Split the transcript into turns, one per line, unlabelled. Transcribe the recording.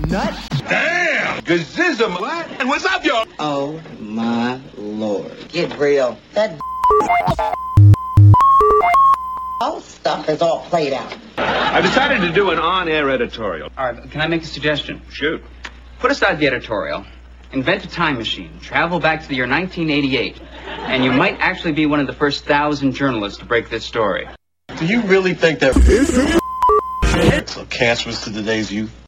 nut.
Damn! Gazism! What? And what's up, y'all?
Oh, my Lord. Get real. That whole stuff is all played out.
I decided to do an on-air editorial.
All right, can I make a suggestion?
Shoot.
Put aside the editorial, invent a time machine, travel back to the year 1988, and you might actually be one of the first 1,000 journalists to break this story.
Do you really think that so cancerous to today's youth?